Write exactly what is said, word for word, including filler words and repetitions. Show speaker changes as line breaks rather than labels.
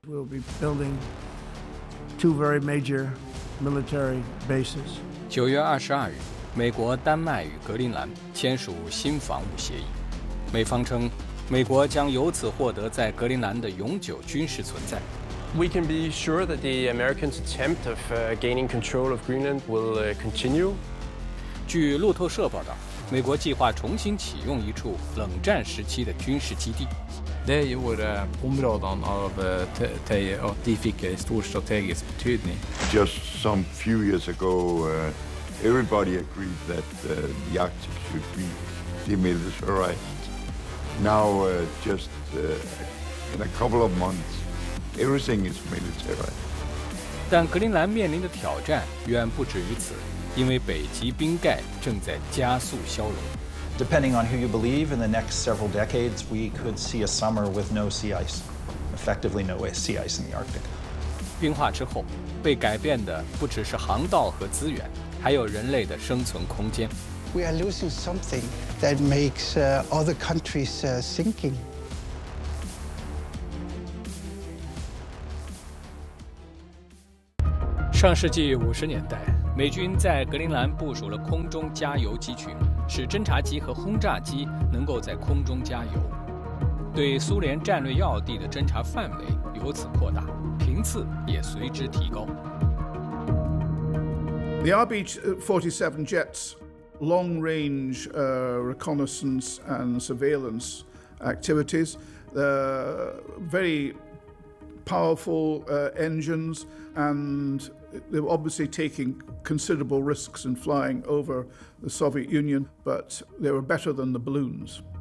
We'll be building two very major military bases.
九月二十二日，美国、丹麦与格陵兰签署新防务协议。美方称，美国将由此获得在格陵兰的永久军事存在。
We can be sure that the Americans' attempt of uh, gaining control of Greenland will uh, continue.
据路透社报道，美国计划重新启用一处冷战时期的军事基地。
Det gjorde områdene av Teie at de fikk en stor strategisk betydning.
Just some few years ago, uh, everybody agreed that uh, the Arctic should be demilitarized. Now, uh, just uh, in a couple of months, everything is militarized.
但格陵兰面临的挑战远不止于此，因为北极冰盖正在加速消融。
Depending on who you believe, in the next several decades, we could see a summer with no sea ice, effectively no sea ice in the Arctic.
冰化之后，被改变的不只是航道和资源，还有人类的生存空间。
We are losing something that makes uh, other countries uh, sinking.
上世纪五十年代，美军在格陵兰部署了空中加油机群，使侦察机和轰炸机能够在空中加油，对苏联战略要地的侦察范围由此扩大，频次也随之提高。
The R B forty-seven jets long-range uh, reconnaissance and surveillance activities, uh, very powerful uh, engines, and they were obviously taking considerable risks in flying over the Soviet Union, but they were better than the balloons.